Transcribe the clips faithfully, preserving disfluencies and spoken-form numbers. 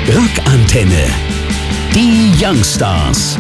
Rockantenne. Die Youngstars.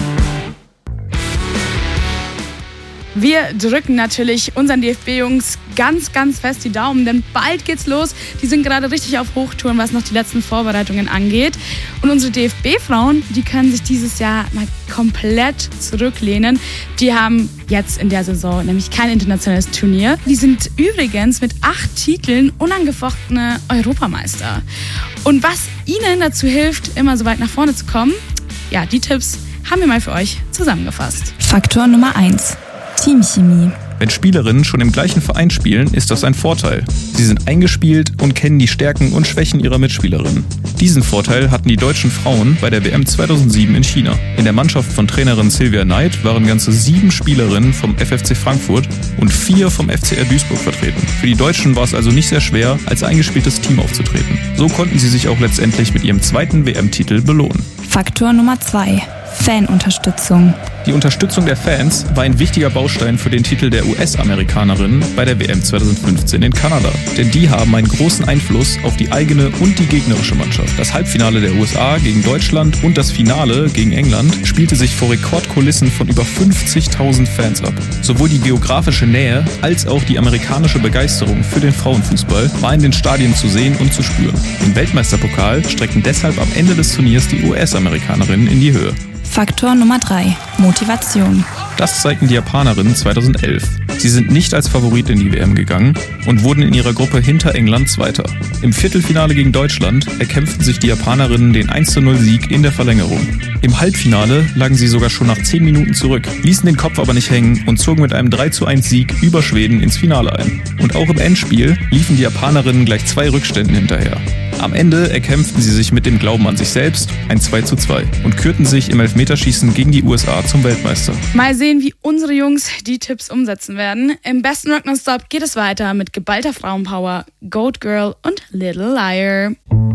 Wir drücken natürlich unseren D F B-Jungs ganz, ganz fest die Daumen, denn bald geht's los. Die sind gerade richtig auf Hochtouren, was noch die letzten Vorbereitungen angeht. Und unsere D F B-Frauen, die können sich dieses Jahr mal komplett zurücklehnen. Die haben jetzt in der Saison nämlich kein internationales Turnier. Die sind übrigens mit acht Titeln unangefochtene Europameister. Und was ihnen dazu hilft, immer so weit nach vorne zu kommen, ja, die Tipps haben wir mal für euch zusammengefasst. Faktor Nummer eins. Teamchemie. Wenn Spielerinnen schon im gleichen Verein spielen, ist das ein Vorteil. Sie sind eingespielt und kennen die Stärken und Schwächen ihrer Mitspielerinnen. Diesen Vorteil hatten die deutschen Frauen bei der W M zweitausendsieben in China. In der Mannschaft von Trainerin Sylvia Knight waren ganze sieben Spielerinnen vom F F C Frankfurt und vier vom F C R Duisburg vertreten. Für die Deutschen war es also nicht sehr schwer, als eingespieltes Team aufzutreten. So konnten sie sich auch letztendlich mit ihrem zweiten W M-Titel belohnen. Faktor Nummer zwei. Fanunterstützung. Die Unterstützung der Fans war ein wichtiger Baustein für den Titel der U S-Amerikanerinnen bei der W M zweitausendfünfzehn in Kanada. Denn die haben einen großen Einfluss auf die eigene und die gegnerische Mannschaft. Das Halbfinale der U S A gegen Deutschland und das Finale gegen England spielte sich vor Rekordkulissen von über fünfzigtausend Fans ab. Sowohl die geografische Nähe als auch die amerikanische Begeisterung für den Frauenfußball war in den Stadien zu sehen und zu spüren. Im Weltmeisterpokal streckten deshalb am Ende des Turniers die U S-Amerikanerinnen in die Höhe. Faktor Nummer drei. Motivation. Das zeigten die Japanerinnen zweitausendelf. Sie sind nicht als Favorit in die W M gegangen und wurden in ihrer Gruppe hinter England Zweiter. Im Viertelfinale gegen Deutschland erkämpften sich die Japanerinnen den eins zu null Sieg in der Verlängerung. Im Halbfinale lagen sie sogar schon nach zehn Minuten zurück, ließen den Kopf aber nicht hängen und zogen mit einem drei zu eins Sieg über Schweden ins Finale ein. Und auch im Endspiel liefen die Japanerinnen gleich zwei Rückständen hinterher. Am Ende erkämpften sie sich mit dem Glauben an sich selbst ein zwei zu zwei und kürten sich im Elfmeterschießen gegen die U S A zum Weltmeister. Mal sehen, wie unsere Jungs die Tipps umsetzen werden. Im besten Rock Nonstop geht es weiter mit geballter Frauenpower, Goat Girl und Little Liar.